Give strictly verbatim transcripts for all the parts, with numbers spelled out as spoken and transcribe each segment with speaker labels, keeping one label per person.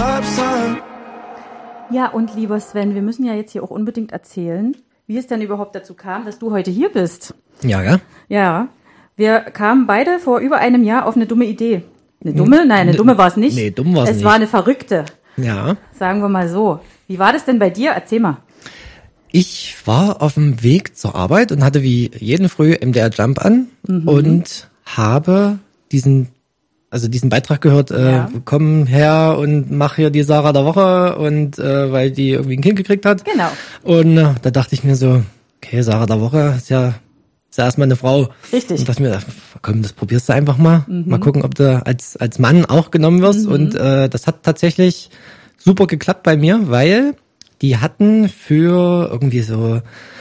Speaker 1: Stop sign.
Speaker 2: Ja, und lieber Sven, wir müssen ja jetzt hier auch unbedingt erzählen, wie es denn überhaupt dazu kam, dass du heute hier bist.
Speaker 3: Ja, ja.
Speaker 2: Ja, wir kamen beide vor über einem Jahr auf eine dumme Idee. Eine dumme? Nein, eine dumme war es nicht.
Speaker 3: Nee, dumm war es nicht.
Speaker 2: Es war eine verrückte.
Speaker 3: Ja.
Speaker 2: Sagen wir mal so. Wie war das denn bei dir? Erzähl mal.
Speaker 3: Ich war auf dem Weg zur Arbeit und hatte wie jeden Früh M D R Jump an mhm. und habe diesen also diesen Beitrag gehört, äh,
Speaker 2: ja.
Speaker 3: komm her und mach hier die Sarah der Woche und äh, weil die irgendwie ein Kind gekriegt hat.
Speaker 2: Genau.
Speaker 3: Und äh, da dachte ich mir so, okay, Sarah der Woche ist ja, ist ja erstmal eine Frau.
Speaker 2: Richtig.
Speaker 3: Und dachte mir, komm, das probierst du einfach mal. Mhm. Mal gucken, ob du als als Mann auch genommen wirst. Mhm. Und äh, das hat tatsächlich super geklappt bei mir, weil die hatten für irgendwie so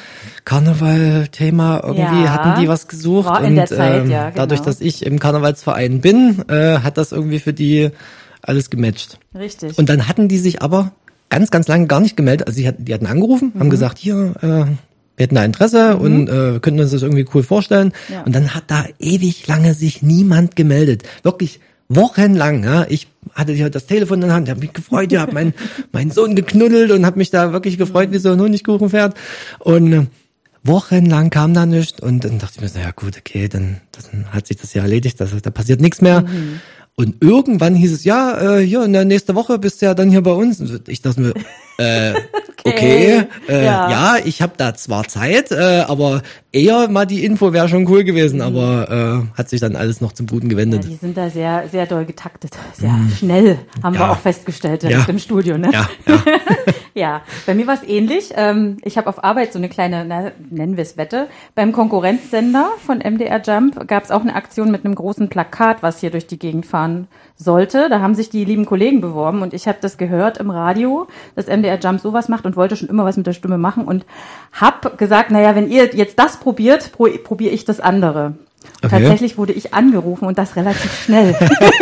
Speaker 3: Karneval-Thema irgendwie
Speaker 2: ja,
Speaker 3: hatten die was gesucht
Speaker 2: war in
Speaker 3: und
Speaker 2: der Zeit,
Speaker 3: ähm,
Speaker 2: ja, genau.
Speaker 3: dadurch, dass ich im Karnevalsverein bin, äh, hat das irgendwie für die alles gematcht.
Speaker 2: Richtig.
Speaker 3: Und dann hatten die sich aber ganz, ganz lange gar nicht gemeldet. Also die hatten, die hatten angerufen, mhm. haben gesagt, hier, äh, wir hätten da Interesse mhm. und äh, könnten uns das irgendwie cool vorstellen. Ja. Und dann hat da ewig lange sich niemand gemeldet. Wirklich wochenlang, ja. Ich hatte ja das Telefon in der Hand, habe mich gefreut, ja, hab meinen meinen Sohn geknuddelt und habe mich da wirklich gefreut, wie so ein Honigkuchenpferd. Und äh, wochenlang kam da nichts und dann dachte ich mir so, ja gut, okay, dann, dann hat sich das ja erledigt, das, da passiert nichts mehr. Mhm. Und irgendwann hieß es, ja, äh, hier in der nächsten Woche bist du ja dann hier bei uns. Und ich dachte mir, äh, okay, okay äh, ja. ja, ich habe da zwar Zeit, äh, aber eher mal die Info wäre schon cool gewesen, mhm. aber äh, hat sich dann alles noch zum Guten gewendet.
Speaker 2: Ja, die sind da sehr, sehr doll getaktet, sehr mhm. schnell, haben ja. wir auch festgestellt direkt ja. im Studio, ne?
Speaker 3: Ja, ja.
Speaker 2: Ja, bei mir war es ähnlich. Ähm, ich habe auf Arbeit so eine kleine, na, nennen wir es Wette, beim Konkurrenzsender von M D R Jump gab es auch eine Aktion mit einem großen Plakat, was hier durch die Gegend fahren sollte. Da haben sich die lieben Kollegen beworben und ich habe das gehört im Radio, dass M D R Jump sowas macht und wollte schon immer was mit der Stimme machen und hab gesagt, naja, wenn ihr jetzt das probiert, pro, probiere ich das andere. Und okay. tatsächlich wurde ich angerufen und das relativ schnell.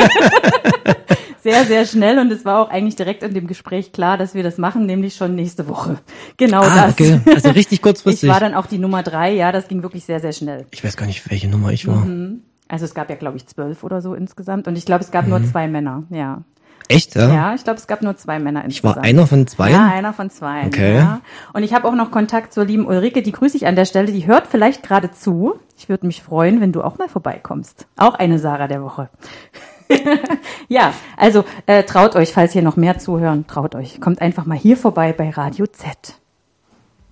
Speaker 2: Sehr, sehr schnell und es war auch eigentlich direkt in dem Gespräch klar, dass wir das machen, nämlich schon nächste Woche. Genau
Speaker 3: ah,
Speaker 2: das.
Speaker 3: Okay. Also richtig kurzfristig.
Speaker 2: Ich war dann auch die Nummer drei, ja, das ging wirklich sehr, sehr schnell.
Speaker 3: Ich weiß gar nicht, welche Nummer ich war.
Speaker 2: Mhm. Also es gab ja, glaube ich, zwölf oder so insgesamt und ich glaube, es gab mhm. nur zwei Männer, ja.
Speaker 3: Echt, ja?
Speaker 2: Ja, ich glaube, es gab nur zwei Männer insgesamt.
Speaker 3: Ich war einer von zwei?
Speaker 2: Ja, einer von zwei.
Speaker 3: Okay.
Speaker 2: Ja. Und ich habe auch noch Kontakt zur lieben Ulrike, die grüße ich an der Stelle, die hört vielleicht gerade zu. Ich würde mich freuen, wenn du auch mal vorbeikommst. Auch eine Sarah der Woche. Ja, also äh, traut euch, falls hier noch mehr zuhören, traut euch. Kommt einfach mal hier vorbei bei Radio Z.